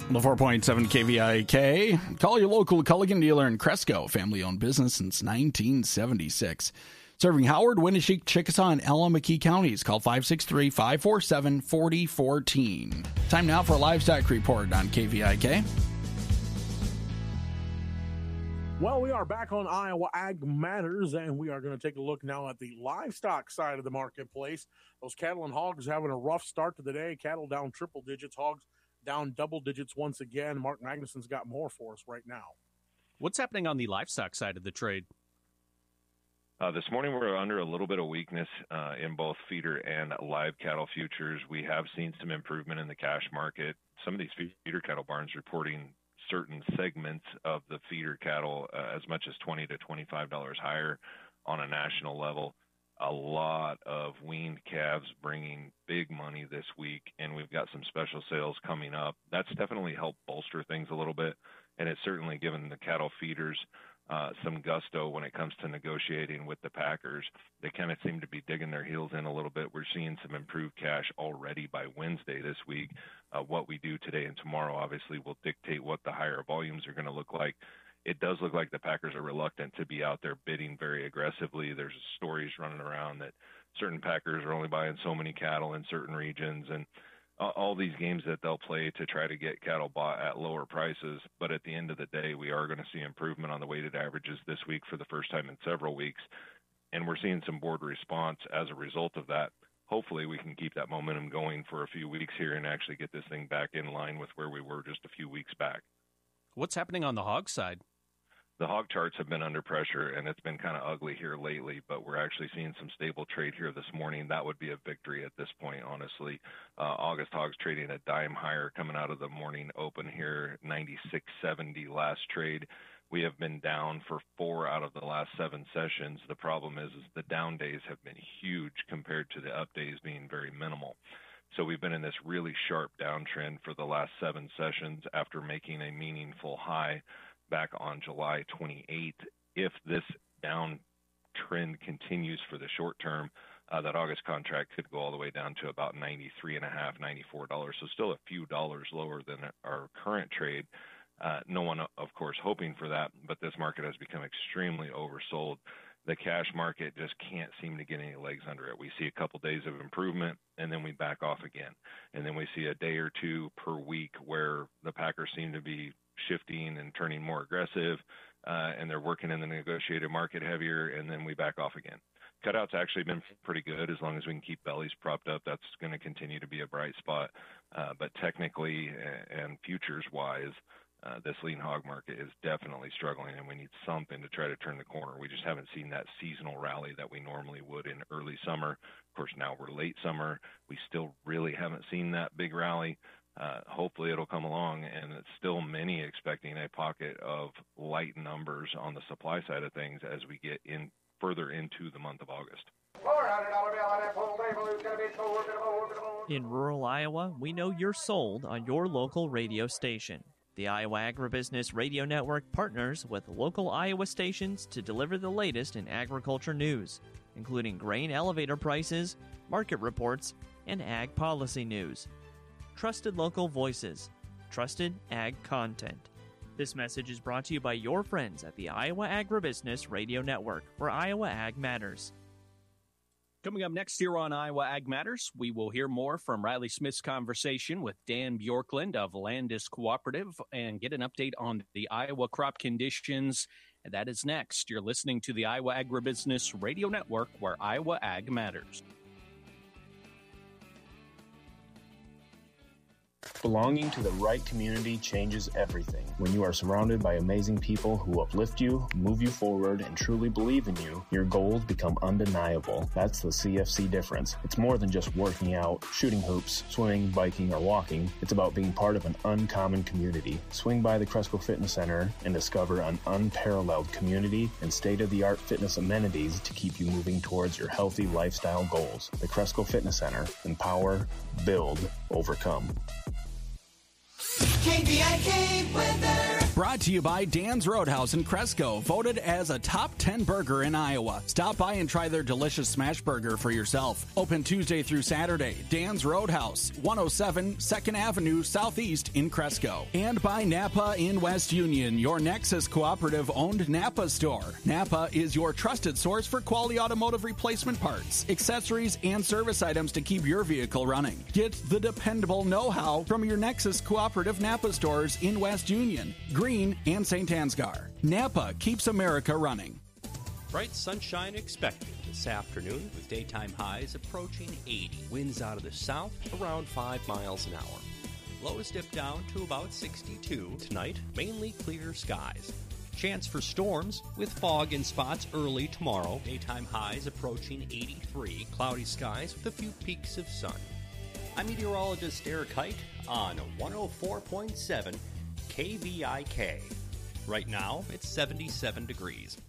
The 4.7 KVIK. Call your local Culligan dealer in Cresco. Family-owned business since 1976. Serving Howard, Winneshiek, Chickasaw, and Ella-McKee counties. Call 563-547-4014. Time now for a livestock report on KVIK. Well, we are back on Iowa Ag Matters, and we are going to take a look now at the livestock side of the marketplace. Those cattle and hogs having a rough start to the day. Cattle down triple digits, hogs down double digits once again. Mark Magnuson's got more for us right now. What's happening on the livestock side of the trade? This morning we're under a little bit of weakness in both feeder and live cattle futures. We have seen some improvement in the cash market. Some of these feeder cattle barns reporting certain segments of the feeder cattle as much as $20 to $25 higher on a national level. A lot of weaned calves bringing big money this week, and we've got some special sales coming up. That's definitely helped bolster things a little bit, and it's certainly given the cattle feeders some gusto when it comes to negotiating with the packers. They kind of seem to be digging their heels in a little bit. We're seeing some improved cash already by Wednesday this week. What we do today and tomorrow obviously will dictate what the higher volumes are going to look like. It does look like the packers are reluctant to be out there bidding very aggressively. There's stories running around that certain packers are only buying so many cattle in certain regions, and all these games that they'll play to try to get cattle bought at lower prices. But at the end of the day, we are going to see improvement on the weighted averages this week for the first time in several weeks. And we're seeing some board response as a result of that. Hopefully we can keep that momentum going for a few weeks here and actually get this thing back in line with where we were just a few weeks back. What's happening on the hog side? The hog charts have been under pressure, and it's been kind of ugly here lately, but we're actually seeing some stable trade here this morning. That would be a victory at this point, honestly. August hogs trading a dime higher coming out of the morning open here, 96.70 last trade. We have been down for 4 out of the last 7 sessions. The problem is the down days have been huge compared to the up days being very minimal. So we've been in this really sharp downtrend for the last 7 sessions after making a meaningful high back on July 28th. If this down trend continues for the short term, that August contract could go all the way down to about $93.50, $94. So still a few dollars lower than our current trade. No one, of course, hoping for that, but this market has become extremely oversold. The cash market just can't seem to get any legs under it. We see a couple days of improvement, and then we back off again. And then we see a day or two per week where the packers seem to be shifting and turning more aggressive, and they're working in the negotiated market heavier, and then we back off again. Cutout's actually been pretty good. As long as we can keep bellies propped up, that's going to continue to be a bright spot. But technically and futures-wise, this lean hog market is definitely struggling, and we need something to try to turn the corner. We just haven't seen that seasonal rally that we normally would in early summer. Of course, now we're late summer. We still really haven't seen that big rally. Hopefully it'll come along, and it's still many expecting a pocket of light numbers on the supply side of things as we get in further into the month of August. In rural Iowa, we know you're sold on your local radio station. The Iowa Agribusiness Radio Network partners with local Iowa stations to deliver the latest in agriculture news, including grain elevator prices, market reports, and ag policy news. Trusted local voices, trusted ag content. This message is brought to you by your friends at the Iowa Agribusiness Radio Network, where Iowa Ag matters. Coming up next here on Iowa Ag Matters, we will hear more from Riley Smith's conversation with Dan Bjorklund of Landis Cooperative and get an update on the Iowa crop conditions. And that is next. You're listening to the Iowa Agribusiness Radio Network, where Iowa Ag matters. Belonging to the right community changes everything. When you are surrounded by amazing people who uplift you, move you forward, and truly believe in you, your goals become undeniable. That's the CFC difference. It's more than just working out, shooting hoops, swimming, biking, or walking. It's about being part of an uncommon community. Swing by the Cresco Fitness Center and discover an unparalleled community and state-of-the-art fitness amenities to keep you moving towards your healthy lifestyle goals. The Cresco Fitness Center. Empower, build, overcome. KVIK weather. Brought to you by Dan's Roadhouse in Cresco, voted as a top 10 burger in Iowa. Stop by and try their delicious smash burger for yourself. Open Tuesday through Saturday. Dan's Roadhouse, 107 2nd Avenue Southeast in Cresco. And by Napa in West Union, your Nexus Cooperative owned Napa store. Napa is your trusted source for quality automotive replacement parts, accessories, and service items to keep your vehicle running. Get the dependable know-how from your Nexus Cooperative Napa stores in West Union, Green, and St. Ansgar. Napa keeps America running. Bright sunshine expected this afternoon with daytime highs approaching 80. Winds out of the south around 5 miles an hour. Lows dip down to about 62. Tonight, mainly clear skies. Chance for storms with fog in spots early tomorrow. Daytime highs approaching 83. Cloudy skies with a few peaks of sun. I'm meteorologist Eric Hite on 104.7 KVIK. Right now, it's 77 degrees.